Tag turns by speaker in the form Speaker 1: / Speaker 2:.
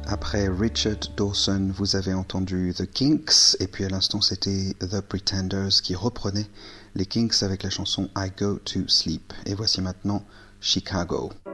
Speaker 1: Après Richard Dawson, vous avez entendu The Kinks, et puis à l'instant c'était The Pretenders qui reprenait les Kinks avec la chanson I Go to Sleep. Et voici maintenant Chicago.